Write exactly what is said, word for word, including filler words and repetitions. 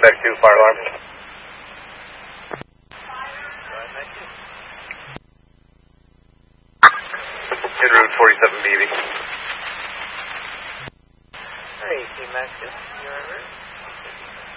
Quebec two, fire alarm. En route forty-seven B V. Alright, Max, you're on route.